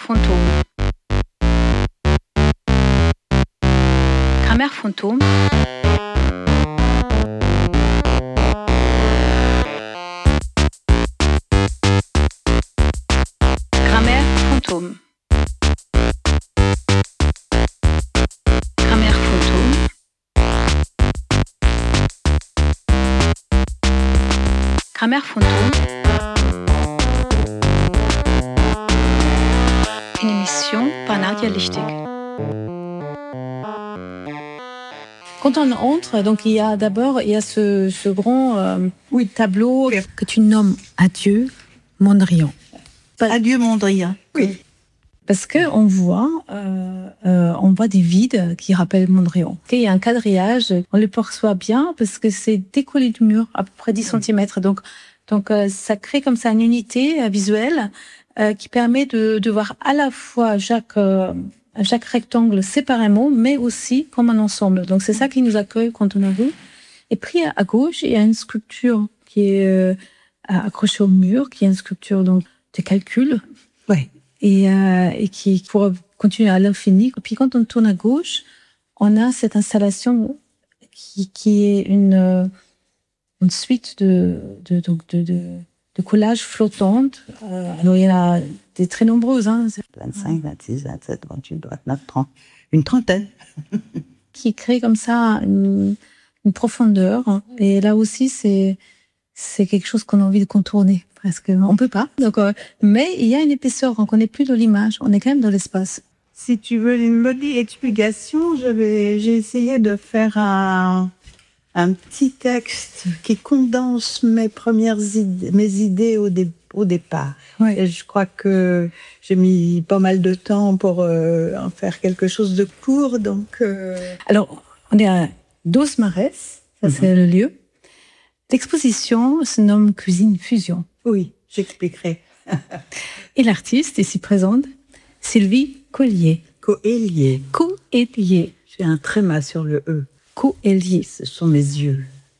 fantôme. Grammaire fantôme. Grammaire fantôme. Grammaire fantôme. Grammaire fantôme. Une émission par Nadia Lichtig. Quand on entre, donc il y a ce grand tableau que tu nommes Adieu Mondrian. Adieu Mondrian. Oui. Parce que on voit des vides qui rappellent Mondrian. Il y a un quadrillage, on le perçoit bien parce que c'est décollé du mur à peu près 10 cm. Donc ça crée comme ça une unité visuelle qui permet de voir à la fois chaque rectangle séparément, mais aussi comme un ensemble. Donc c'est ça qui nous accueille quand on arrive. Et puis à gauche, il y a une sculpture qui est accrochée au mur, qui est une sculpture donc de calcul. Oui. Et qui pourra continuer à l'infini. Et puis quand on tourne à gauche, on a cette installation qui est une suite de collages flottantes. Alors il y en a des très nombreuses. 25, 26, 27, 28, 29, 30. Une trentaine. Qui crée comme ça une profondeur. Et là aussi, c'est quelque chose qu'on a envie de contourner. Presque. On peut pas. Donc, mais il y a une épaisseur. Donc on n'est plus dans l'image. On est quand même dans l'espace. Si tu veux une modique explication, j'ai essayé de faire un petit texte qui condense mes idées au départ. Oui. Et je crois que j'ai mis pas mal de temps pour en faire quelque chose de court. Donc, Alors, on est à Dos Mares, ça c'est le lieu. L'exposition se nomme Cuisine Fusion. Oui, j'expliquerai. Et l'artiste ici présente, Sylvie Coellier. Coellier. Coellier. J'ai un tréma sur le E. Coellier. Ce sont mes yeux.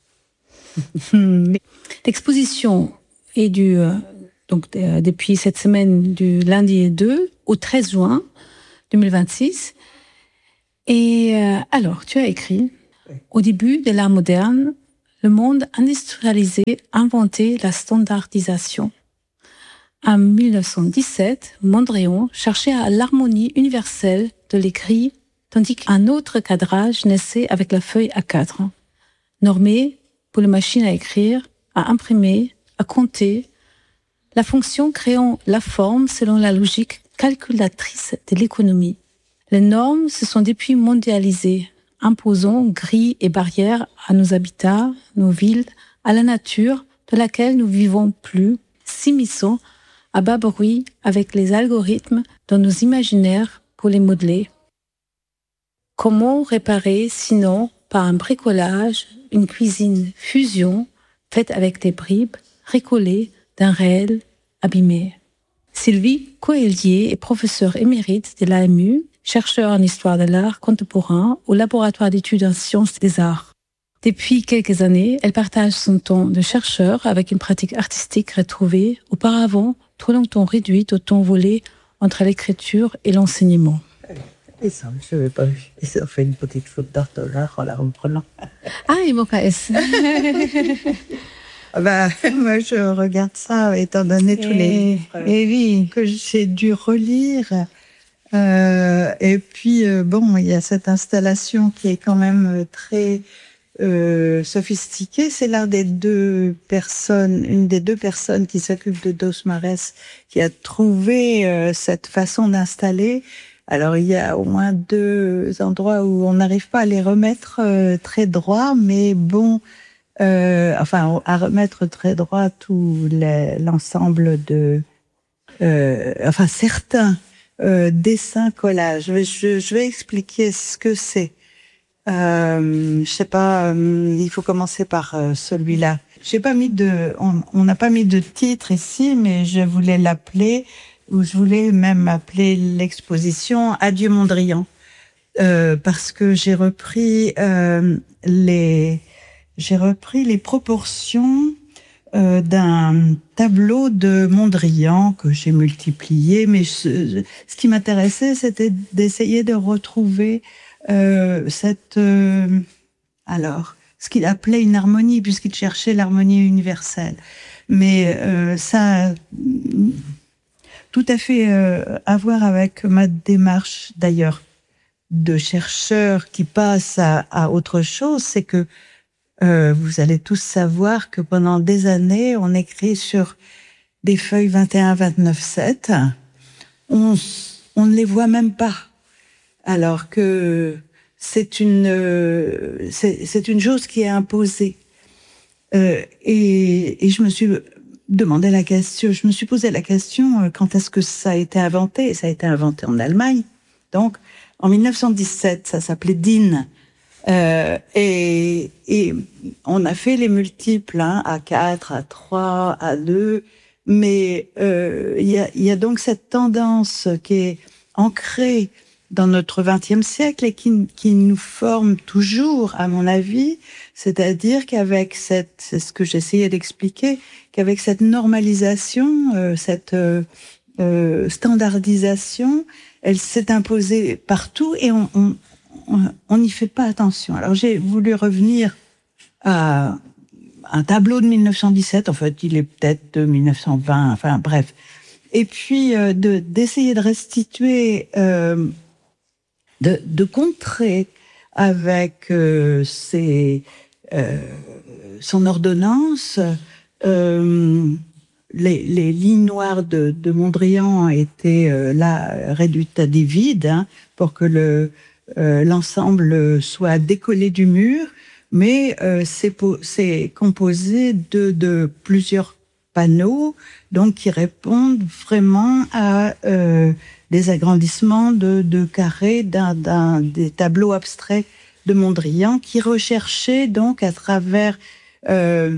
L'exposition est depuis cette semaine du lundi 2 au 13 juin 2026. Et alors, tu as écrit, au début de l'art moderne, le monde industrialisé a inventé la standardisation. En 1917, Mondrian cherchait à l'harmonie universelle de l'écrit, tandis qu'un autre cadrage naissait avec la feuille A4, normée pour les machines à écrire, à imprimer, à compter, la fonction créant la forme selon la logique calculatrice de l'économie. Les normes se sont depuis mondialisées, imposant grilles et barrières à nos habitats, nos villes, à la nature de laquelle nous vivons plus, s'immisçant à bas bruit avec les algorithmes dans nos imaginaires pour les modeler. Comment réparer, sinon par un bricolage, une cuisine fusion faite avec des bribes recollées d'un réel abîmé? Sylvie Coellier est professeure émérite de l'AMU, chercheur en histoire de l'art contemporain au laboratoire d'études en sciences des arts. Depuis quelques années, elle partage son temps de chercheur avec une pratique artistique retrouvée, auparavant trop longtemps réduite au temps volé entre l'écriture et l'enseignement. Et ça, je n'avais pas vu. Ils ont fait une petite faute d'orthographe en la reprenant. Ah, il manque un S. Moi, je regarde ça, étant donné tous les livres que j'ai dû relire. Et puis, il y a cette installation qui est quand même très sophistiquée. C'est une des deux personnes qui s'occupe de Dos Mares qui a trouvé cette façon d'installer. Alors, il y a au moins 2 endroits où on n'arrive pas à les remettre très droit, mais à remettre très droit tout l'ensemble de, certains dessins collages. Je vais expliquer ce que c'est. Je sais pas, il faut commencer par celui-là. On n'a pas mis de titre ici, mais je voulais l'appeler, ou je voulais même appeler l'exposition Adieu Mondrian, parce que j'ai repris les proportions d'un tableau de Mondrian que j'ai multiplié, mais ce qui m'intéressait, c'était d'essayer de retrouver ce qu'il appelait une harmonie, puisqu'il cherchait l'harmonie universelle. Mais ça a tout à fait à voir avec ma démarche, d'ailleurs, de chercheur qui passe à autre chose, c'est que vous allez tous savoir que pendant des années, on écrit sur des feuilles 21, 29, 7. On ne les voit même pas. Alors que c'est une chose qui est imposée. Et je me suis posé la question, quand est-ce que ça a été inventé? Ça a été inventé en Allemagne. Donc, en 1917, ça s'appelait DIN. Et on a fait les multiples, A4, A3, A2, mais il y a donc cette tendance qui est ancrée dans notre XXe siècle et qui nous forme toujours, à mon avis, c'est-à-dire qu'avec c'est ce que j'essayais d'expliquer, qu'avec cette normalisation, cette standardisation, elle s'est imposée partout et on n'y fait pas attention. Alors j'ai voulu revenir à un tableau de 1917, en fait il est peut-être de 1920, enfin bref. Et puis d'essayer de restituer, de contrer avec son ordonnance, les lignes noires de Mondrian étaient là réduites à des vides, pour que l'ensemble soit décollé du mur, mais c'est composé de plusieurs panneaux, donc qui répondent vraiment à des agrandissements de carrés des tableaux abstraits de Mondrian, qui recherchait donc à travers les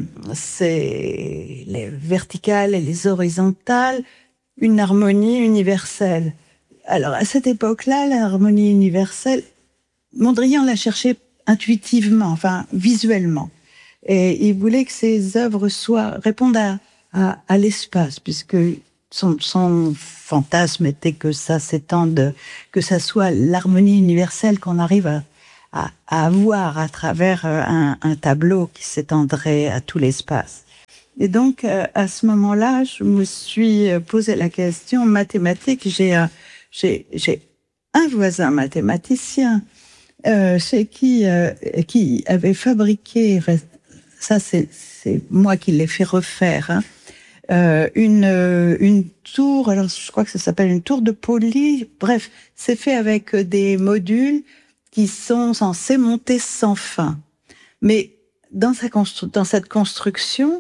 verticales et les horizontales une harmonie universelle. Alors à cette époque-là, l'harmonie universelle, Mondrian l'a cherchée intuitivement, enfin visuellement, et il voulait que ses œuvres répondent à l'espace, puisque son fantasme était que ça s'étende, que ça soit l'harmonie universelle qu'on arrive à avoir à travers un tableau qui s'étendrait à tout l'espace. Et donc, à ce moment-là, je me suis posé la question mathématique. J'ai un voisin mathématicien qui avait fabriqué, ça c'est moi qui l'ai fait refaire, une tour, alors je crois que ça s'appelle une tour de Pauli. Bref, c'est fait avec des modules qui sont censés monter sans fin. Mais dans cette construction,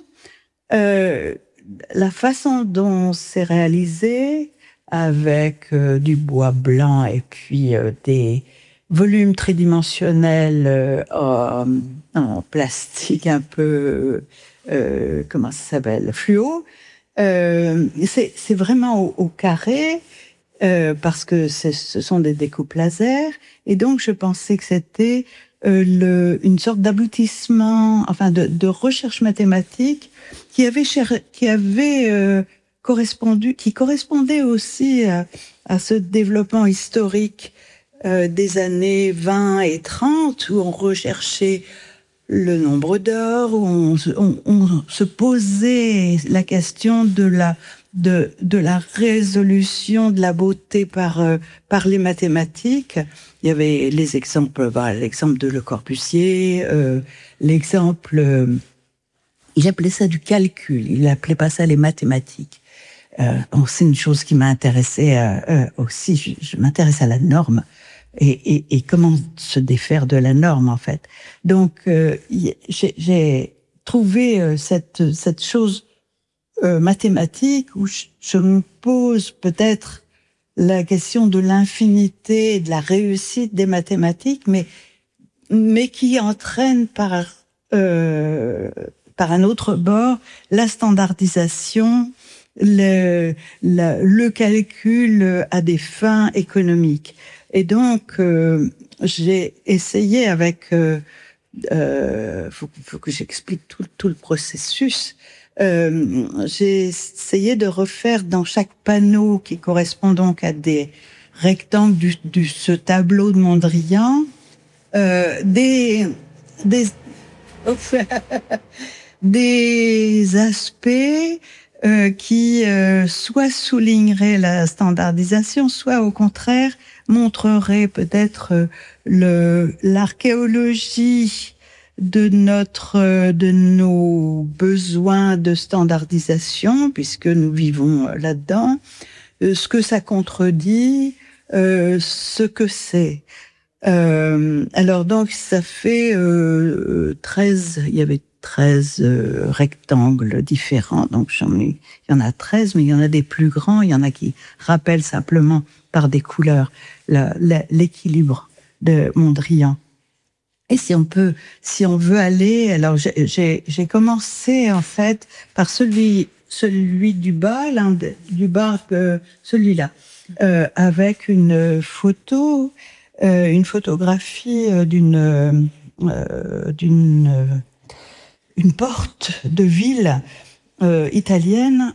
la façon dont c'est réalisé, avec du bois blanc et puis des volumes tridimensionnels en plastique un peu, comment ça s'appelle, fluo, c'est vraiment au carré, parce que ce sont des découpes laser, et donc je pensais que c'était une sorte d'aboutissement, enfin de recherche mathématique qui correspondait aussi à ce développement historique des années 20 et 30, où on recherchait le nombre d'or, où on se posait la question de la résolution de la beauté par les mathématiques. Il y avait l'exemple de Le Corbusier, l'exemple, il appelait ça du calcul, il appelait pas ça les mathématiques. C'est une chose qui m'a intéressée aussi. Je m'intéresse à la norme et comment se défaire de la norme, en fait. Donc j'ai trouvé cette chose mathématique où je me pose peut-être la question de l'infinité et de la réussite des mathématiques, mais qui entraîne par un autre bord la standardisation, le calcul à des fins économiques. Et donc j'ai essayé avec faut que j'explique tout le processus. j'ai essayé de refaire dans chaque panneau qui correspond donc à des rectangles ce tableau de Mondrian, des aspects qui soit souligneraient la standardisation, soit au contraire montreraient peut-être l'archéologie de nos besoins de standardisation, puisque nous vivons là-dedans, ce que ça contredit, ce que c'est. Alors donc ça fait 13, il y avait 13 rectangles différents, donc il y en a 13, mais il y en a des plus grands, il y en a qui rappellent simplement par des couleurs l'équilibre de Mondrian. Et si on veut aller, alors j'ai commencé en fait par celui du bas, celui-là, avec une photographie d'une porte de ville italienne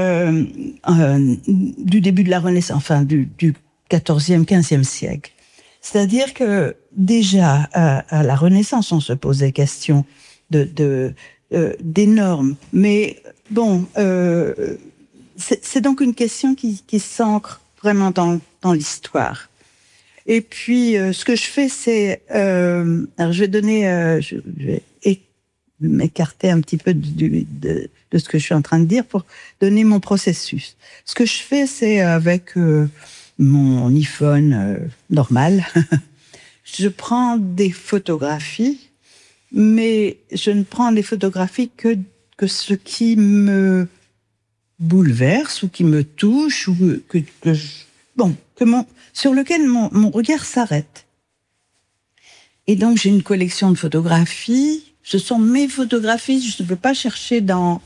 du début de la Renaissance, enfin du 14e, 15e siècle. C'est-à-dire que déjà à la Renaissance, on se posait question des normes, mais bon, c'est donc une question qui s'ancre vraiment dans l'histoire. Et puis, ce que je fais, c'est, alors je vais m'écarter un petit peu de ce que je suis en train de dire pour donner mon processus. Ce que je fais, c'est avec mon iPhone normal, je prends des photographies, mais je ne prends des photographies que ce qui me bouleverse ou qui me touche ou sur lequel mon regard s'arrête. Et donc j'ai une collection de photographies. Ce sont mes photographies. Je ne peux pas chercher dans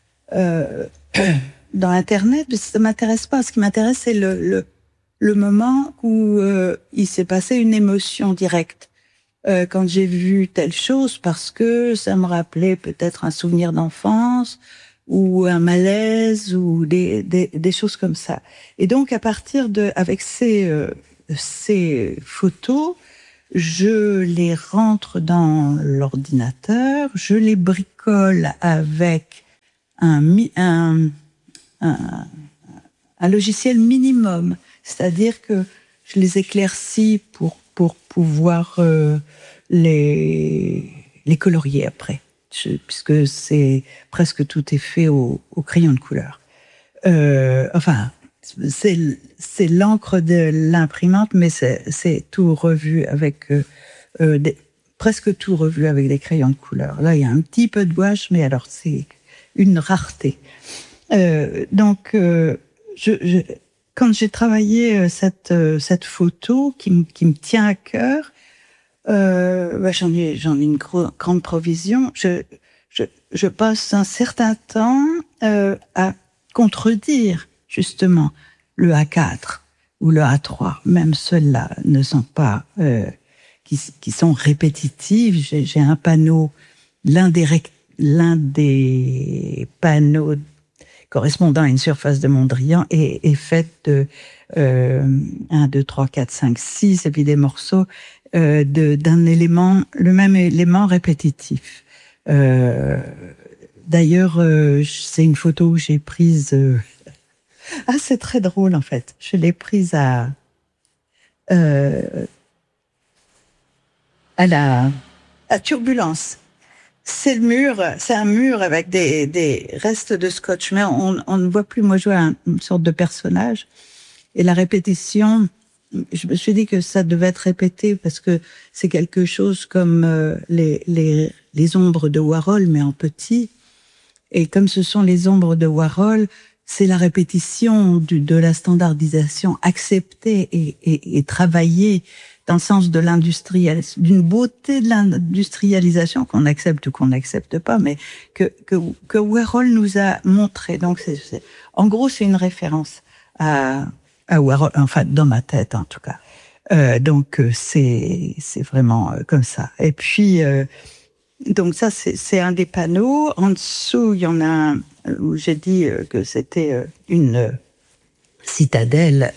Internet, parce que ça m'intéresse pas. Ce qui m'intéresse, c'est le moment où il s'est passé une émotion directe. Quand j'ai vu telle chose, parce que ça me rappelait peut-être un souvenir d'enfance ou un malaise ou des choses comme ça. Et donc avec ces photos, je les rentre dans l'ordinateur, je les bricole avec un logiciel minimum, c'est-à-dire que je les éclaircis pour pouvoir les colorier après, puisque presque tout est fait au crayon de couleur. C'est l'encre de l'imprimante, mais c'est tout revu avec presque tout revu avec des crayons de couleur. Là, il y a un petit peu de gouache, mais alors c'est une rareté. Donc, quand j'ai travaillé cette photo qui me tient à cœur, j'en ai une grande provision. Je passe un certain temps à contredire justement le A4 ou le A3. Même ceux-là ne sont pas qui sont répétitifs. J'ai un panneau, l'un des panneaux correspondant à une surface de Mondrian est faite de 1, 2, 3, 4, 5, 6, et puis des morceaux d'un élément, le même élément répétitif. D'ailleurs, c'est une photo que j'ai prise. C'est très drôle en fait. Je l'ai prise à Turbulence. C'est un mur avec des restes de scotch, mais on ne voit plus. Moi, je vois une sorte de personnage. Et la répétition, je me suis dit que ça devait être répété parce que c'est quelque chose comme les ombres de Warhol, mais en petit. Et comme ce sont les ombres de Warhol, c'est la répétition de la standardisation acceptée et travaillée dans le sens de d'une beauté de l'industrialisation qu'on accepte ou qu'on n'accepte pas, mais que Warhol nous a montré. Donc, en gros, c'est une référence à Warhol, enfin, dans ma tête, en tout cas. Donc, c'est vraiment comme ça. Et puis, Donc ça, c'est un des panneaux. En dessous, il y en a un où j'ai dit que c'était une citadelle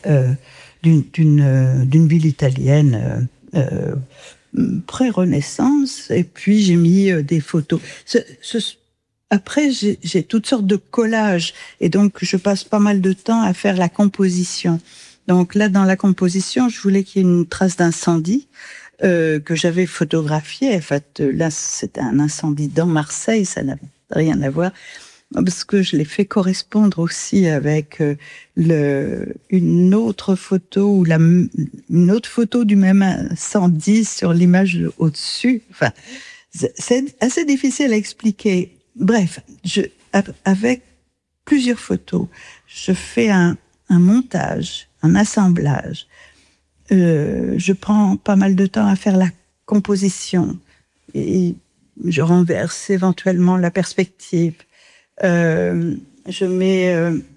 d'une ville italienne pré-Renaissance. Et puis j'ai mis des photos. Après, j'ai toutes sortes de collages. Et donc, je passe pas mal de temps à faire la composition. Donc là, dans la composition, je voulais qu'il y ait une trace d'incendie que j'avais photographié. En fait, là, c'était un incendie dans Marseille, ça n'a rien à voir, parce que je l'ai fait correspondre aussi avec une autre photo ou une autre photo du même incendie sur l'image au-dessus. Enfin, c'est assez difficile à expliquer. Bref, avec plusieurs photos, je fais un montage, un assemblage. Je prends pas mal de temps à faire la composition et je renverse éventuellement la perspective. Je mets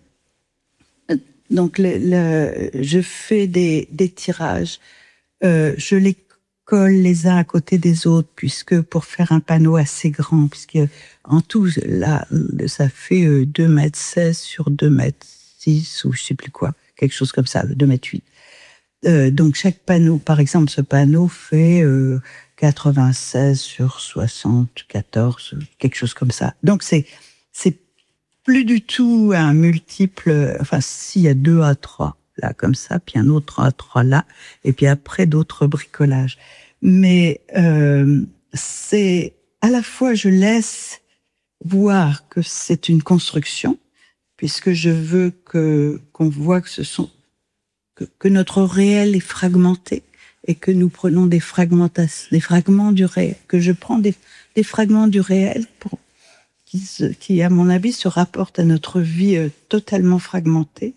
donc je fais des tirages. Je les colle les uns à côté des autres puisque pour faire un panneau assez grand, puisque en tout là ça fait 2,16 m sur 2,6 m ou je sais plus quoi, quelque chose comme ça, 2,8 m. Donc chaque panneau, par exemple, ce panneau fait 96 sur 74, quelque chose comme ça. Donc c'est plus du tout un multiple. Enfin, s'il y a 2 à 3 là comme ça, puis un autre à 3 là, et puis après d'autres bricolages. Mais c'est à la fois je laisse voir que c'est une construction, puisque je veux qu'on voit que notre réel est fragmenté et que nous prenons des fragments du réel, que je prends des fragments du réel qui, à mon avis, se rapportent à notre vie totalement fragmentée.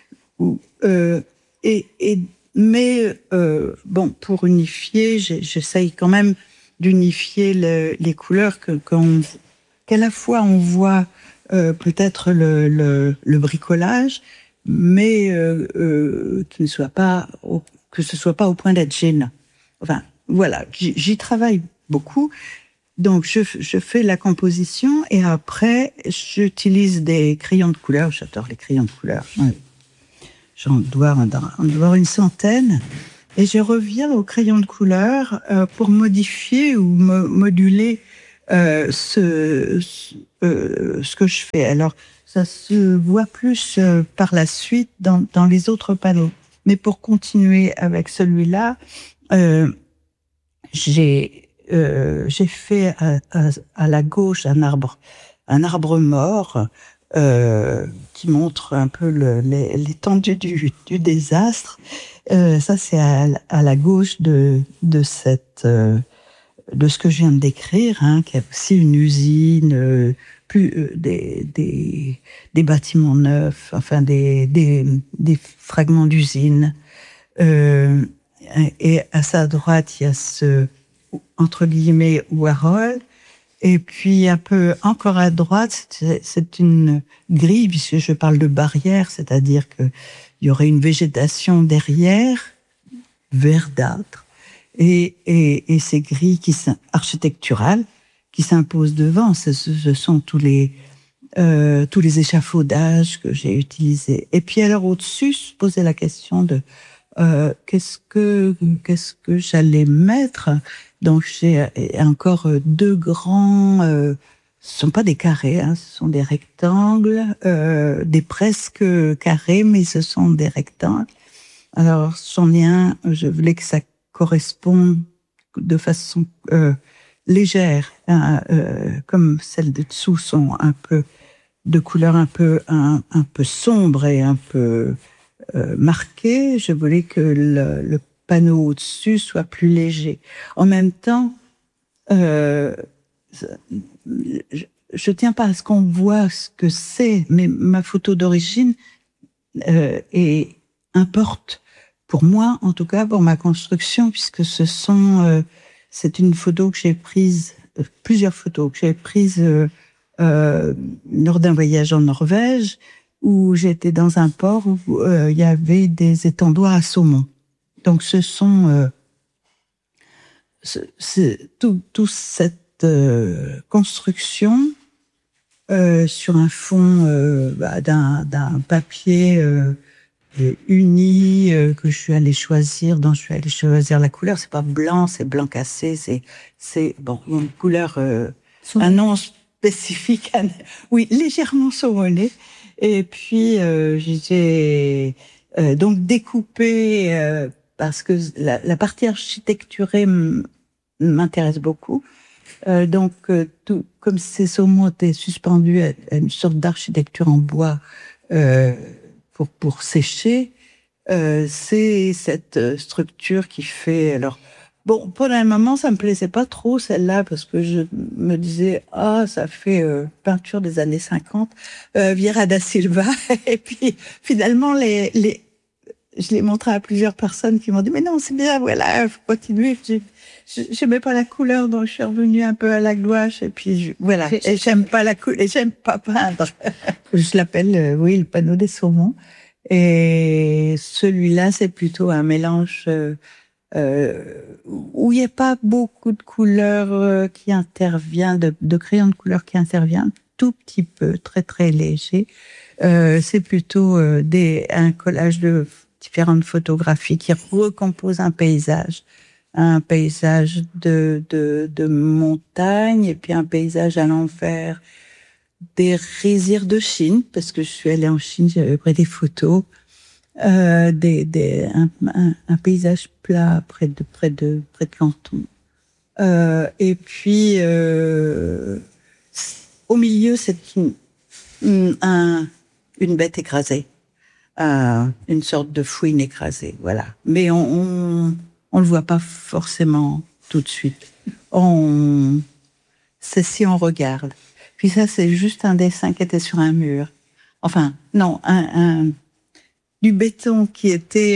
Mais pour unifier, j'essaye quand même d'unifier les couleurs, qu'à la fois on voit peut-être le bricolage, mais que ce soit pas au point d'être gênant. Enfin, voilà, j'y travaille beaucoup. Donc, je fais la composition et après, j'utilise des crayons de couleur. J'adore les crayons de couleur. J'en dois avoir une centaine. Et je reviens aux crayons de couleur pour modifier ou moduler ce que je fais. Alors, ça se voit plus par la suite dans les autres panneaux. Mais pour continuer avec celui-là, j'ai fait à la gauche un arbre mort qui montre un peu l'étendue du désastre. Ça, c'est à la gauche de ce que je viens de décrire, hein, qui est aussi une usine, des bâtiments neufs, enfin des fragments d'usine. Et à sa droite, il y a ce entre guillemets Warhol. Et puis un peu encore à droite, c'est une grille, puisque je parle de barrière, c'est-à-dire que il y aurait une végétation derrière, verdâtre, et ces grilles architecturales qui s'imposent devant. Ce sont tous les échafaudages que j'ai utilisés. Et puis alors au-dessus, se posait la question de qu'est-ce que j'allais mettre. Donc j'ai encore 2 grands, ce sont pas des carrés, hein, ce sont des rectangles, des presque carrés, mais ce sont des rectangles. Alors j'en ai un, je voulais que ça corresponde de façon légère, hein, comme celles de dessous sont un peu de couleur un peu sombre et un peu marquée. Je voulais que le panneau au-dessus soit plus léger. En même temps, je tiens pas à ce qu'on voit ce que c'est, mais ma photo d'origine importe pour moi, en tout cas pour ma construction, puisque c'est une photo que j'ai prise, plusieurs photos que j'ai prises lors d'un voyage en Norvège, où j'étais dans un port où il y avait des étendoirs à saumon. Donc ce sont tout cette construction sur un fond d'un papier uni que je suis allée choisir, dont je suis allée choisir la couleur. C'est pas blanc, c'est blanc cassé. C'est bon, il y a une couleur, un nom spécifique. Oui, légèrement saumonné. Et puis j'ai donc découpé parce que la partie architecturée m'intéresse beaucoup. Donc, tout, comme ces saumons étaient suspendus à une sorte d'architecture en bois pour sécher, c'est cette structure qui fait... Alors, bon, pendant un moment, ça me plaisait pas trop, celle-là, parce que je me disais, ça fait peinture des années 50, Vieira da Silva. Et puis, finalement, je l'ai montré à plusieurs personnes qui m'ont dit, mais non, c'est bien, voilà, faut continuer. J'aimais pas la couleur, donc je suis revenue un peu à la gouache, et puis voilà. Et j'aime pas la couleur, et j'aime pas peindre. Je l'appelle, oui, le panneau des saumons. Et celui-là, c'est plutôt un mélange où il n'y a pas beaucoup de couleurs qui intervient, de crayons de couleur qui intervient, tout petit peu, très très léger. C'est plutôt un collage de différentes photographies qui recomposent un paysage de montagne, et puis un paysage à l'envers des rizières de Chine, parce que je suis allée en Chine, j'avais pris des photos, un paysage plat près de Canton. Et puis au milieu, c'est une bête écrasée, une sorte de fouine écrasée, voilà. Mais on le voit pas forcément tout de suite. C'est si on regarde. Puis ça, c'est juste un dessin qui était sur un mur. Enfin, non, du béton qui était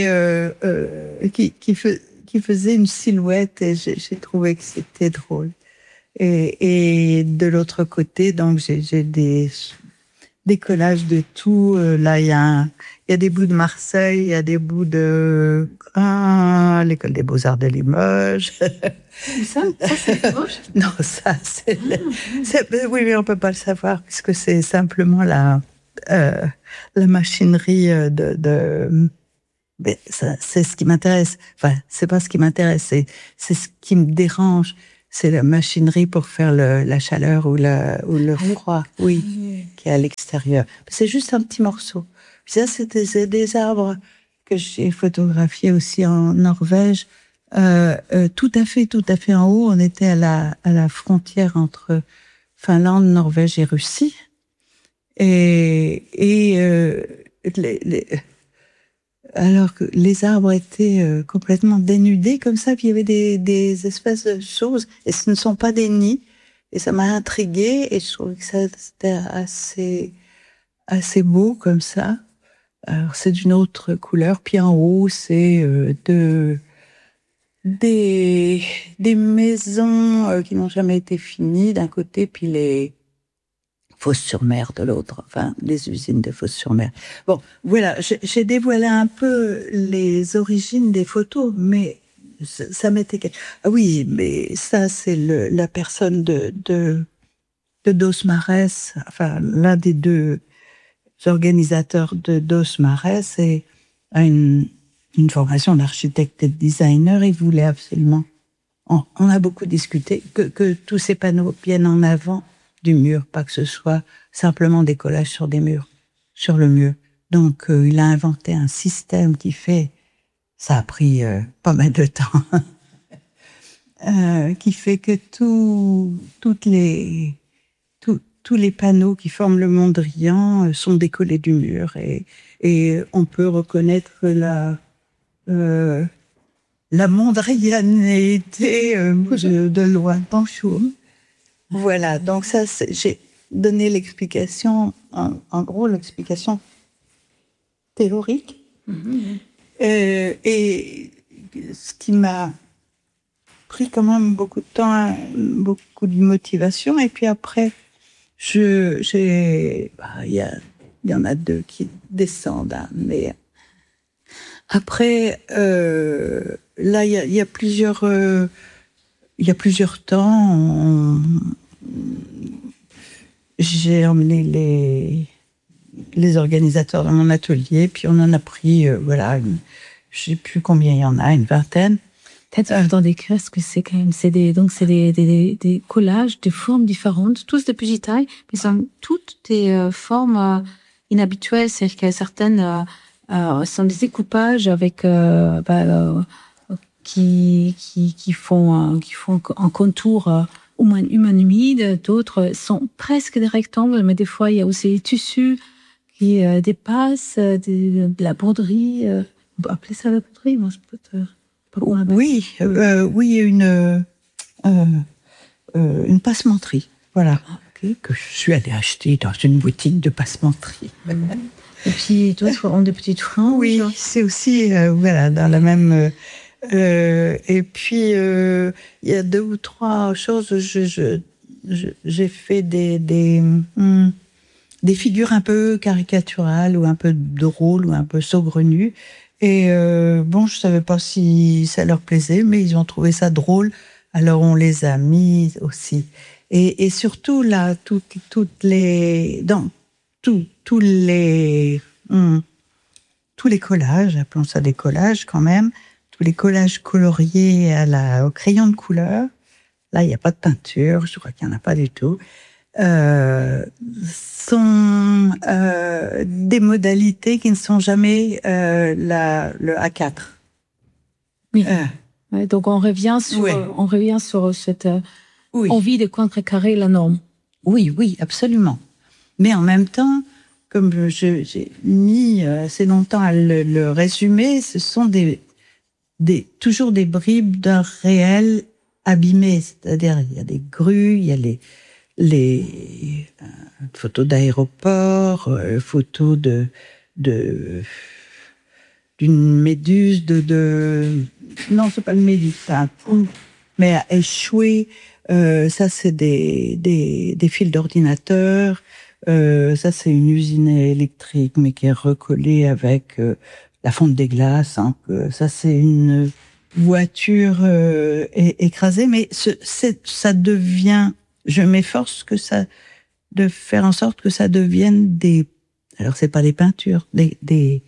qui faisait une silhouette, et j'ai trouvé que c'était drôle. Et de l'autre côté, donc j'ai des collages de tout. Là, il y a des bouts de Marseille, il y a des bouts de l'école des Beaux-Arts de Limoges. Ça c'est Limoges? Non, ça c'est oui, mais on peut pas le savoir puisque c'est simplement la machinerie mais c'est ce qui m'intéresse. Enfin, c'est pas ce qui m'intéresse, c'est ce qui me dérange. C'est la machinerie pour faire la chaleur ou le froid, oui, qui est à l'extérieur. C'est juste un petit morceau. Puis ça, c'est des arbres que j'ai photographiés aussi en Norvège. Tout à fait en haut. On était à la frontière entre Finlande, Norvège et Russie. Alors que les arbres étaient complètement dénudés comme ça, puis il y avait des espèces de choses, et ce ne sont pas des nids, et ça m'a intriguée, et je trouvais que c'était assez beau comme ça. Alors c'est d'une autre couleur, puis en haut c'est des maisons qui n'ont jamais été finies d'un côté, puis les Fos-sur-Mer de l'autre, enfin, les usines de Fos-sur-Mer. Bon, voilà, j'ai dévoilé un peu les origines des photos, mais ça m'était... Ah oui, mais ça, c'est la personne de Dos Marès, enfin, l'un des deux organisateurs de Dos Marès, et a une formation d'architecte et de designer. Il voulait absolument... On a beaucoup discuté que tous ces panneaux viennent en avant du mur, pas que ce soit simplement des collages sur des murs, sur le mur. Donc, il a inventé un système qui fait, ça a pris pas mal de temps, qui fait que tous les panneaux qui forment le Mondrian sont décollés du mur, et on peut reconnaître la mondrianité de loin, Panchour. Voilà, donc ça, j'ai donné l'explication, en gros, l'explication théorique. Mm-hmm. Et ce qui m'a pris quand même beaucoup de temps, beaucoup de motivation. Et puis après, il y en a deux qui descendent, hein, mais après, là, il y a plusieurs il y a plusieurs temps, j'ai emmené les organisateurs dans mon atelier, puis on en a pris, je sais plus combien il y en a, une vingtaine. Peut-être dans décrire ce que c'est quand même. C'est des collages de formes différentes, tous de petites tailles, mais sont toutes des formes inhabituelles. C'est-à-dire que certaines sont des découpages avec qui font en contour humanoïde. D'autres sont presque des rectangles, mais des fois il y a aussi des tissus qui dépassent de la broderie. On peut appeler ça la broderie, moi je peux te... Oui, une passementerie, voilà, que je suis allée acheter dans une boutique de passementerie. Et puis d'autres ont des petites franges. Oui, c'est aussi dans la même. Et puis il y a 2 ou 3 choses. J'ai fait des figures un peu caricaturales ou un peu drôles ou un peu saugrenues. Et je savais pas si ça leur plaisait, mais ils ont trouvé ça drôle, alors on les a mis aussi. Et surtout là, tous les collages, appelons ça des collages quand même, tous les collages coloriés au crayon de couleur. Là, il n'y a pas de peinture, je crois qu'il n'y en a pas du tout. Sont des modalités qui ne sont jamais le A4. Oui. Donc on revient sur cette envie de contrecarrer la norme. Oui, absolument. Mais en même temps, comme j'ai mis assez longtemps à le résumer, ce sont toujours des bribes d'un réel abîmé. C'est-à-dire, il y a des grues, il y a les photos d'aéroports, photos d'une méduse non, c'est pas une méduse, c'est un pont, mais à échouer. Ça, c'est des fils d'ordinateur. Ça, c'est une usine électrique, mais qui est recollée avec la fonte des glaces. Hein. Ça, c'est une voiture écrasée, mais ça devient... Je m'efforce de faire en sorte que ça devienne alors c'est pas des peintures, des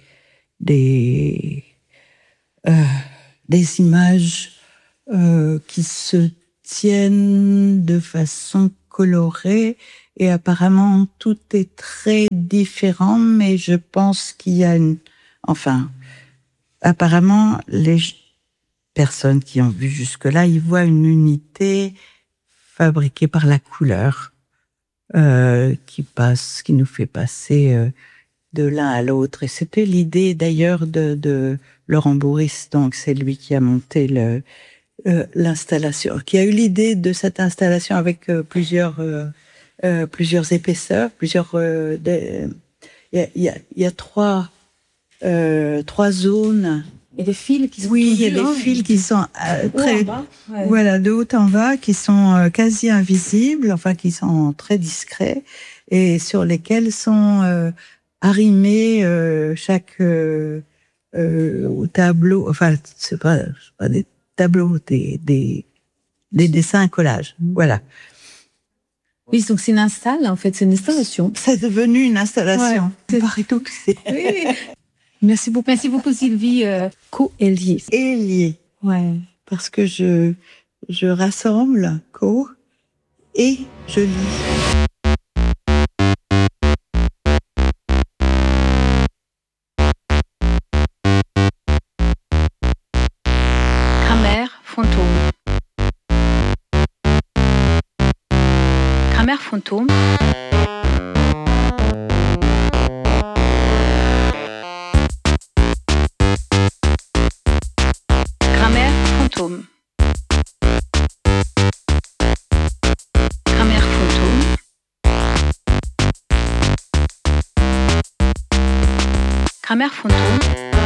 images qui se tiennent de façon colorée, et apparemment tout est très différent, mais je pense qu'il y a apparemment les personnes qui ont vu jusque-là, ils voient une unité fabriquée par la couleur, qui nous fait passer de l'un à l'autre. Et c'était l'idée d'ailleurs de Laurent Bourris, donc c'est lui qui a monté l'installation, qui a eu l'idée de cette installation avec plusieurs épaisseurs, il y a 3 zones. Et des fils qui sont il y a des fils qui sont très de haut en bas, qui sont quasi invisibles, enfin qui sont très discrets, et sur lesquels sont arrimés chaque tableau. Enfin, c'est pas des tableaux, des dessins, collages. Voilà. Oui, donc c'est une installation. C'est devenu une installation. Ouais. Par tout que c'est. Oui. Merci beaucoup Sylvie. Co-Hélier. Hélier. Ouais. Parce que je rassemble et je lis. Grammaire fantôme. Grammaire fantôme. Grammaire fantôme. Grammaire fantôme. Grammaire fantôme.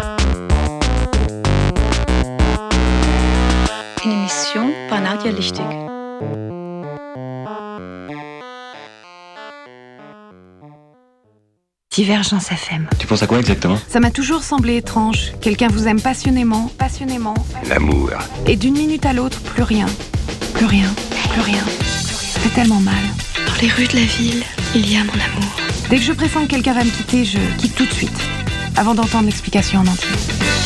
Une émission par Nadia Lichtig. Divergence FM. Tu penses à quoi exactement? Ça m'a toujours semblé étrange. Quelqu'un vous aime passionnément. L'amour. Et d'une minute à l'autre, plus rien. Plus rien, plus rien. C'est tellement mal. Dans les rues de la ville, il y a mon amour. Dès que je pressens que quelqu'un va me quitter, je quitte tout de suite. Avant d'entendre l'explication en entier.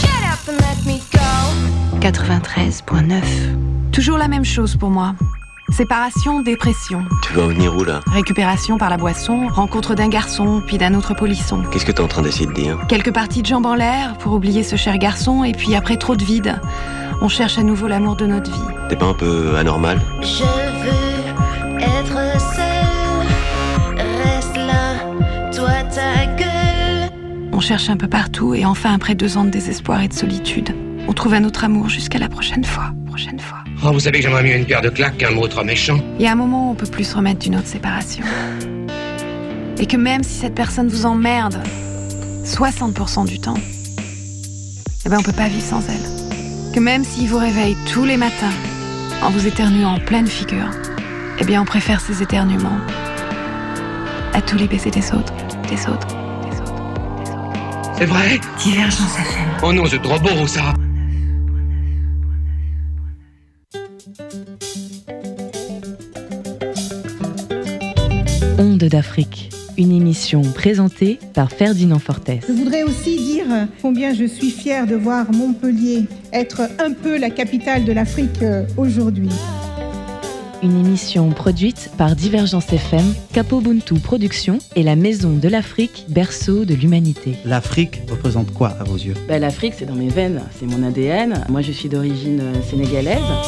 93.9. Toujours la même chose pour moi. Séparation, dépression. Tu vas en venir où là? Récupération par la boisson, rencontre d'un garçon, puis d'un autre polisson. Qu'est-ce que t'es en train d'essayer de dire? Quelques parties de jambes en l'air pour oublier ce cher garçon, et puis après trop de vide. On cherche à nouveau l'amour de notre vie. T'es pas un peu anormal? Je veux être seule, reste là, toi ta gueule. On cherche un peu partout, et enfin, après 2 ans de désespoir et de solitude, on trouve un autre amour jusqu'à la prochaine fois. Oh, vous savez que j'aimerais mieux une paire de claques qu'un mot trop méchant. Il y a un moment où on peut plus se remettre d'une autre séparation. Et que même si cette personne vous emmerde 60% du temps, eh ben on peut pas vivre sans elle. Que même s'il vous réveille tous les matins en vous éternuant en pleine figure, eh bien on préfère ces éternuements à tous les baisers des autres. C'est vrai? Divergence FM. Oh non, c'est trop beau ça. Ondes d'Afrique, une émission présentée par Ferdinand Fortes. Je voudrais aussi dire combien je suis fière de voir Montpellier être un peu la capitale de l'Afrique aujourd'hui. Une émission produite par Divergence FM, Capobuntu Productions et la Maison de l'Afrique, berceau de l'humanité. L'Afrique représente quoi à vos yeux? L'Afrique, c'est dans mes veines, c'est mon ADN. Moi, je suis d'origine sénégalaise.